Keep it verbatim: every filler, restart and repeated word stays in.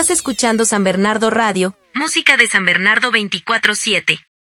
Estás escuchando San Bernardo Radio, música de San Bernardo veinticuatro siete.